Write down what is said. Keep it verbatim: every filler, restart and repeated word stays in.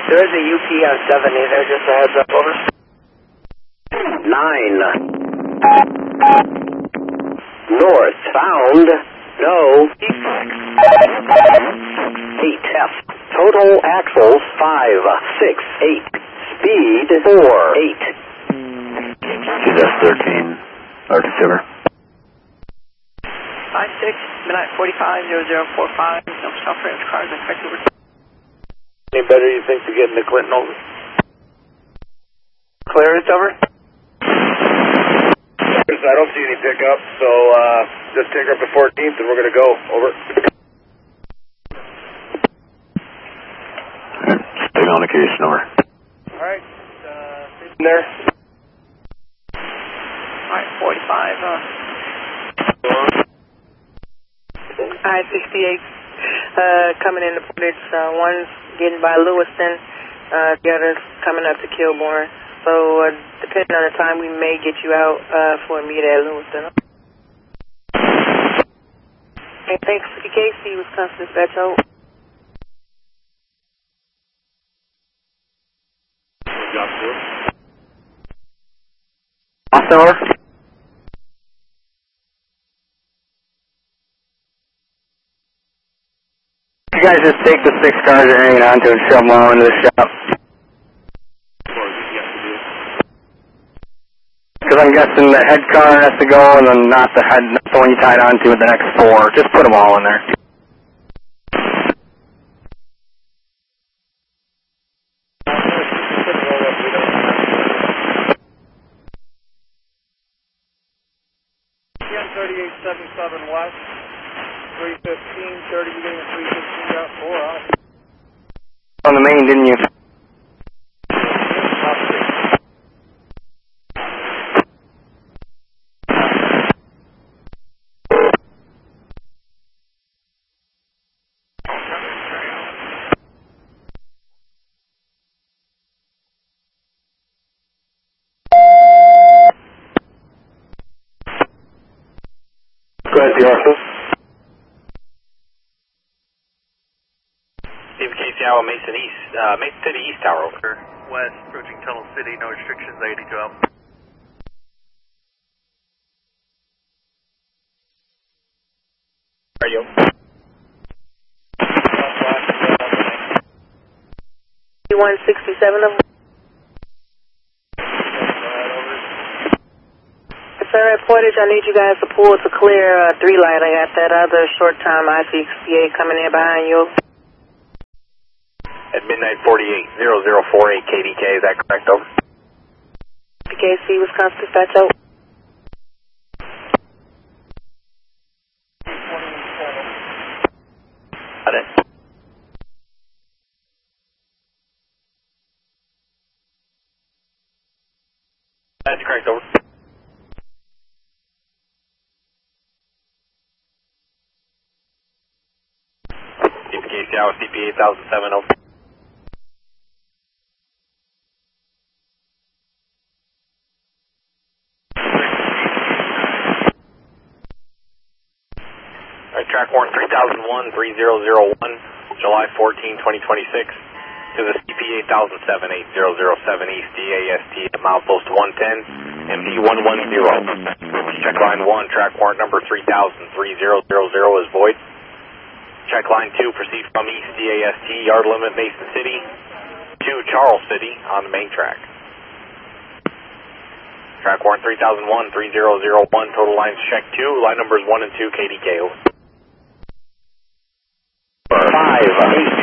There is a U P on seventy there, just a heads up, over. Nine. North, found, no. Eight, F. Total axles, five, six, eight. Speed, four, eight. She's F thirteen, Arctic Silver. five six, midnight forty-five, zero zero four five, no self-range cars, expect over. Any better you think to get into Clinton, over? Clearance, over. I don't see any pickup, so uh, just take her up to fourteenth and we're going to go, over. Stay on occasion, over. Alright, uh, in there. Alright, forty-five, uh. I sixty-eight, uh, coming into Portage, uh, one's getting by Lewiston, uh, the other's coming up to Kilbourne. So, uh, depending on the time, we may get you out, uh, for a meet at Lewiston. Hey, thanks for the K C, Wisconsin Dispatch, out. Austin, over. You guys just take the six cars you're hanging on to and shove them all into the shop. Because I'm guessing the head car has to go and then not the head, not the one you tied onto with the next four. Just put them all in there. thirty-eight seventy-seven west, three fifteen, thirty, beginning of three fifteen, got four out. On the main, didn't you? Go ahead, the Arthur. David Casey, Iowa, Mason East, uh, Mason City East Tower over. West, approaching Tunnel City, no restrictions, eighty-two out. Radio. one sixty-seven of them. Sir, at Portage, I need you guys to pull to clear uh, three light. I got that other short time I sixty-eight coming in behind you. At midnight forty-eight, zero zero four eight K D K, is that correct, over? K C, Wisconsin Dispatch, out. Got it. That's correct, over. David Casey, Iowa, C P eight thousand seven, over. Alright, track warrant three thousand one, three zero zero one, July fourteenth, twenty twenty-six, to the C P eight thousand seven, eight zero zero seven East D A S T at milepost one ten, M D one one zero. Check line one, track warrant number three thousand, three zero zero zero is void. Check line two, proceed from East D A S T, yard limit Mason City, to Charles City on the main track. Track warrant three thousand one, three zero zero one, total lines check two, line numbers one and two, K D K, over. Five, eight.